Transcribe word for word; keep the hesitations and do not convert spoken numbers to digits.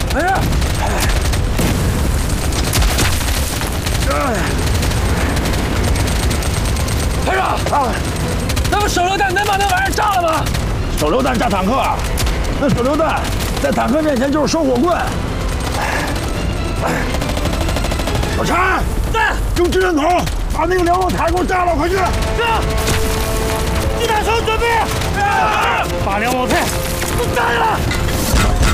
哎呀！排长，啊，咱们手榴弹能把那玩意儿炸了吗？ 手榴弹炸坦克，那手榴弹在坦克面前就是收火棍。小陈， 在， 用指针筒把那个瞭望塔给我炸了，快去！ 是。地毯手准备，把瞭望塔都炸了。